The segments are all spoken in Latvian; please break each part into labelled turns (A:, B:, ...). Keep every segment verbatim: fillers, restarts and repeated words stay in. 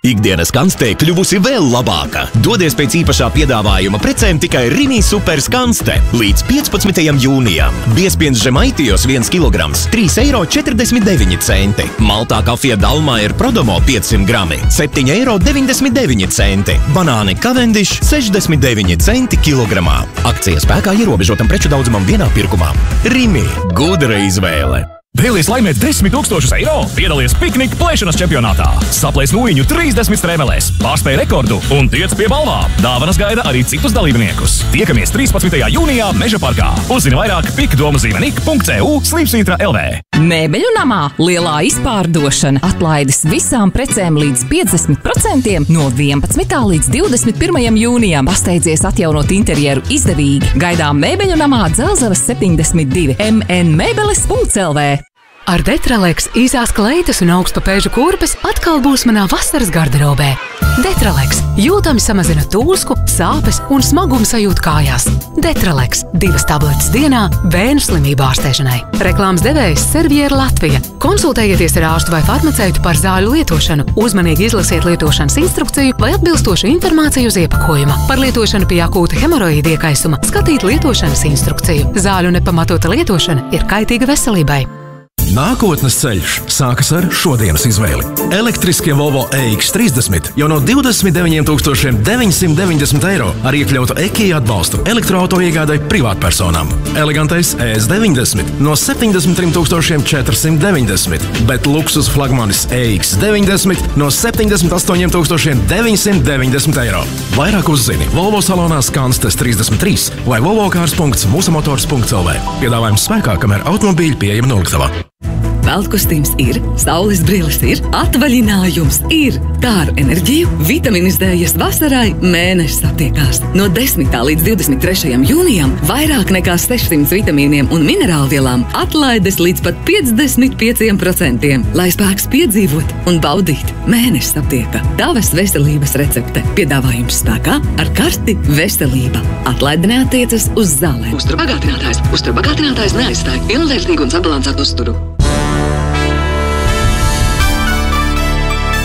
A: Ikdienas kanstē kļuvusi vēl labāka. Dodies pēc īpašā piedāvājuma precēm tikai Rimi Super Skanste līdz piecpadsmitajam jūnijam. Biezpiens Žemaitijos viens kilograms – trīs eiro četrdesmit deviņi centi. Maltā kafija Dalmair Prodomo piecsimt grami – septiņi eiro deviņdesmit deviņi centi. Banāni Cavendish – sešdesmit deviņi centi kilogramā. Akcija spēkā ierobežotam preču daudzumam vienā pirkumā. Rimi – gudra izvēle.
B: Vēlies laimēt desmit tūkstošus eiro? Piedalies piknika plēšanas čempionātā. Saplēs nūjiņu trīsdesmit strēmelēs, pārspēj rekordu un tiec pie balvām. Dāvanas gaida arī citus dalībniekus. Tiekamies trīspadsmitajā jūnijā Meža parkā. Uzzini vairāk pikdomuzīmenik punkt c u slīpsvītra l v.
C: Mēbeļu namā lielā izpārdošana. Atlaides visām precēm līdz piecdesmit procentiem no vienpadsmitā līdz divdesmit pirmajam jūnijam. Pasteidzies atjaunot interjeru izdevīgi. Gaidām Mēbeļu namā Dzelzavas septiņdesmit divi m n mēbeles punkts l v.
D: Ar Detralex īsās kleitas un augstu pēžu kurpes atkal būs manā vasaras garderobē. Detralex jūtami samazina tūsku, sāpes un smagumu sajūtu kājās. Detralex divas tabletes dienā bērnu slimību ārstēšanai. Reklāmas devējs Serviera Latvija. Konsultējieties ar ārstu vai farmaceitu par zāļu lietošanu. Uzmanīgi izlasiet lietošanas instrukciju vai atbilstošu informāciju uz iepakojuma. Par lietošanu pie akūta hemoroīda iekaisuma skatīt lietošanas instrukciju. Zāļu nepamatota lietošana ir kaitīga veselībai.
E: Nākotnes ceļš sākas ar šodienas izvēli. Elektriskie Volvo E X trīsdesmit jau no divdesmit deviņiem tūkstošiem deviņsimt deviņdesmit eiro ar iekļautu EKI atbalstu elektroauto iegādai privātpersonām. Elegantais E S deviņdesmit no septiņdesmit trim tūkstošiem četrsimt deviņdesmit, bet luksus flagmanis E X deviņdesmit no septiņdesmit astoņiem tūkstošiem deviņsimt deviņdesmit eiro. Vairāk uzzini Volvo salonā Skanstes trīsdesmit trīs vai volvocars punkts mūsamotors punkts l v. Piedāvājums spēkā, kamēr automobīļi pieejami noliktavā.
F: Peldkostīms ir, saules brilles ir, atvaļinājums ir. Tā ar enerģiju vitaminizējies vasarai mēnesis attiekās. No desmitā līdz divdesmit trešajam jūnijam vairāk nekā sešsimt vitamīniem un minerālvielām atlaides līdz pat piecdesmit pieciem procentiem. Lai spēks piedzīvot un baudīt, mēnesis aptieka. Tavas veselības recepte. Piedāvājums spēkā ar karti veselība. Atlaide neatiecas uz zālēm. Uzturbagātinātājs. Uzturbagātinātājs neaizstāj pilnvērtīgu un sabalansētu uzturu.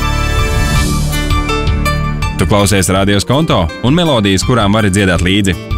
G: Tu klausies radios konto un melodijas, kurām vari dziedāt līdzi.